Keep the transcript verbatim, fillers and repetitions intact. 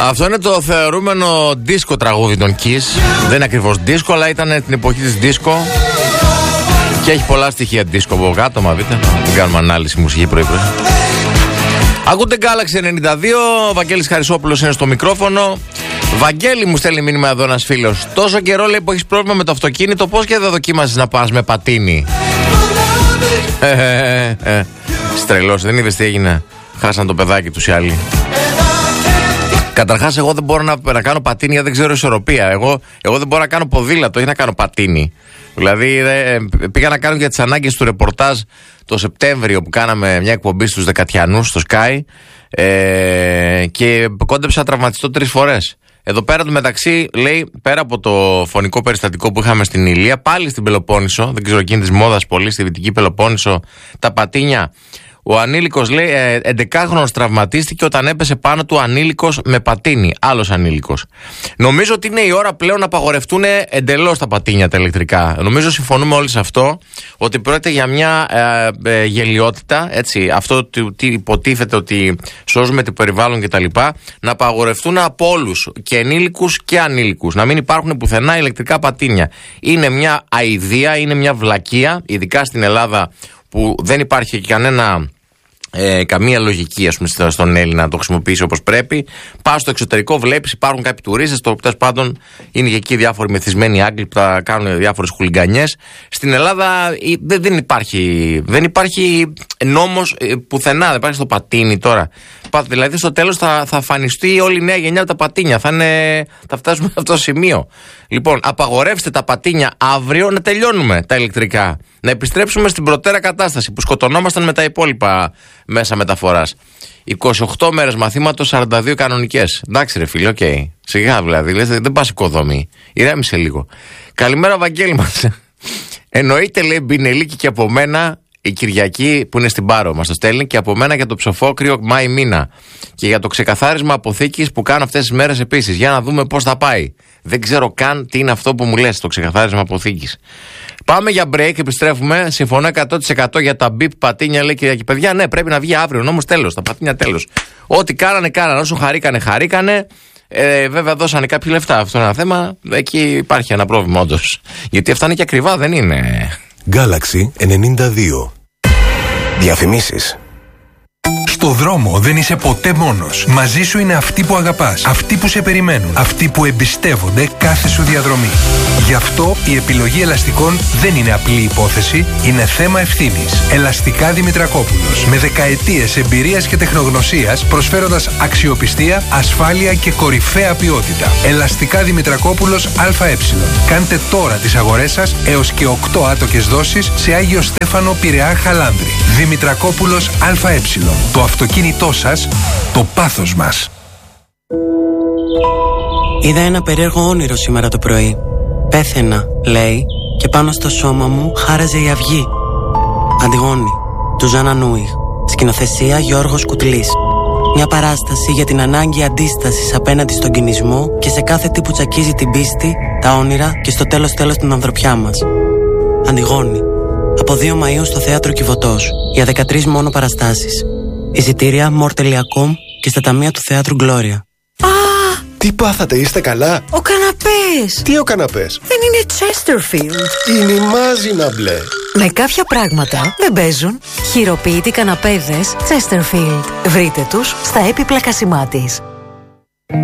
Αυτό είναι το θεωρούμενο δίσκο τραγούδι των Kiss. Δεν είναι ακριβώς δίσκο, αλλά ήταν την εποχή της δίσκο. Και έχει πολλά στοιχεία δίσκο από κάτω, μα δείτε. Δεν κάνουμε ανάλυση μουσική πρωί-πρωί. Ακούτε Galaxy ενενήντα δύο. Ο Βαγγέλης Χαρισόπουλος είναι στο μικρόφωνο. Βαγγέλη, μου στέλνει μήνυμα εδώ ένας φίλος. Τόσο καιρό λέει που έχεις πρόβλημα με το αυτοκίνητο, πώς και δεν δοκίμασες να πας με πατίνι? Στρελός, δεν είδες τι έγινε? Χάσαν το παιδάκι τους οι άλλοι. Καταρχάς, εγώ δεν μπορώ να, να κάνω πατίνι γιατί δεν ξέρω ισορροπία. Εγώ, εγώ δεν μπορώ να κάνω ποδήλατο ή να κάνω πατίνι. Δηλαδή, ε, πήγα να κάνω για τις ανάγκες του ρεπορτάζ το Σεπτέμβριο που κάναμε μια εκπομπή στους Δεκατιανούς στο Sky ε, και κόντεψα να τραυματιστώ τρεις φορές. Εδώ πέρα του μεταξύ, λέει, πέρα από το φωνικό περιστατικό που είχαμε στην Ηλία, πάλι στην Πελοπόννησο, δεν ξέρω εκείνη της μόδας πολύ, στη Δυτική Πελοπόννησο, τα πατίνια. Ο ανήλικος, λέει, έντεκαχρονος τραυματίστηκε όταν έπεσε πάνω του ανήλικος με πατίνι. Άλλος ανήλικος. Νομίζω ότι είναι η ώρα πλέον να απαγορευτούν εντελώς τα πατίνια τα ηλεκτρικά. Νομίζω συμφωνούμε όλοι σε αυτό, ότι πρόκειται για μια ε, ε, γελιότητα, έτσι, αυτό τι υποτίθεται ότι σώζουμε το περιβάλλον κτλ. Να απαγορευτούν από όλους, και ενήλικους και ανήλικους. Να μην υπάρχουν πουθενά ηλεκτρικά πατίνια. Είναι μια αηδία, είναι μια βλακεία, ειδικά στην Ελλάδα, που δεν υπάρχει κανένα, ε, καμία λογική, ας πούμε, στον Έλληνα να το χρησιμοποιήσει όπως πρέπει. Πας στο εξωτερικό, βλέπεις, υπάρχουν κάποιοι τουρίστες, το τέλος πάντων είναι και εκεί διάφοροι μεθυσμένοι Άγγλοι που θα κάνουν διάφορες χουλιγκανιές. Στην Ελλάδα δεν, δεν, υπάρχει, δεν υπάρχει νόμος πουθενά, δεν υπάρχει στο πατίνι τώρα. Δηλαδή στο τέλος θα, θα φανιστεί όλη η νέα γενιά από τα πατίνια. Θα, είναι, θα φτάσουμε σε αυτό το σημείο. Λοιπόν, απαγορεύστε τα πατίνια αύριο, να τελειώνουμε τα ηλεκτρικά. Να επιστρέψουμε στην προτέρα κατάσταση που σκοτωνόμασταν με τα υπόλοιπα μέσα μεταφοράς. είκοσι οκτώ μέρες μαθήματος, σαράντα δύο κανονικές. Εντάξει ρε φίλε, οκ. Okay. Σιγά δηλαδή, λες, δεν πας οικοδομή. Ηρέμησε λίγο. Καλημέρα Βαγγέλη μας. Εννοείται, λέει, Μπινελίκη, και από μένα η Κυριακή που είναι στην Πάρο μας το στέλνει, και από μένα για το ψοφόκριο Μάη μήνα. Και για το ξεκαθάρισμα αποθήκης που κάνω αυτές τις μέρες επίσης. Για να δούμε πώς θα πάει. Δεν ξέρω καν τι είναι αυτό που μου λες, το ξεκαθάρισμα αποθήκης. Πάμε για break, επιστρέφουμε. Συμφωνώ εκατό τοις εκατό για τα μπιπ πατίνια, λέει Κυριακή. Παιδιά, ναι, πρέπει να βγει αύριο, όμως τέλος. Τα πατίνια τέλος. Ό,τι κάνανε, κάνανε. Όσο χαρήκανε, χαρήκανε. Ε, βέβαια, δώσανε κάποια λεφτά. Αυτό είναι ένα θέμα. Εκεί υπάρχει ένα πρόβλημα, όντως. Γιατί αυτά είναι και ακριβά, δεν είναι? Galaxy ενενήντα δύο. Διαφημίσεις. Στο δρόμο δεν είσαι ποτέ μόνος. Μαζί σου είναι αυτοί που αγαπάς, αυτοί που σε περιμένουν, αυτοί που εμπιστεύονται κάθε σου διαδρομή. Γι' αυτό η επιλογή ελαστικών δεν είναι απλή υπόθεση, είναι θέμα ευθύνης. Ελαστικά Δημητρακόπουλος. Με δεκαετίες εμπειρίας και τεχνογνωσίας, προσφέροντας αξιοπιστία, ασφάλεια και κορυφαία ποιότητα. Ελαστικά Δημητρακόπουλος ΑΕ. Κάντε τώρα τις αγορές σας έως και οκτώ άτοκες δόσεις σε Άγιο Στέφανο, Πειραιά, Χαλάνδρη. Δημητρακόπουλος ΑΕ. Το αυτοκίνητό σας, το πάθος μας. Είδα ένα περίεργο όνειρο σήμερα το πρωί. Πέθαινα, λέει, και πάνω στο σώμα μου χάραζε η αυγή. Αντιγόνη, του Ζάνα Νούιχ. Σκηνοθεσία Γιώργος Κουτλής. Μια παράσταση για την ανάγκη αντίστασης απέναντι στον κινησμό και σε κάθε τι που τσακίζει την πίστη, τα όνειρα και στο τέλος τέλος την ανθρωπιά μας. Αντιγόνη. Από δύο Μαΐου στο Θέατρο Κιβωτός. Για δεκατρείς μόνο παραστάσεις. Εισιτήρια more τελεία com και στα ταμεία του Θέατρου Gloria. Α! Τι πάθατε, είστε καλά? Ο καναπές! Τι ο καναπές? Δεν είναι Chesterfield. Είναι η μάζινα μπλε. Με κάποια πράγματα δεν παίζουν. Χειροποίητοι καναπέδες Chesterfield. Βρείτε τους στα έπιπλα Κασιμάτης.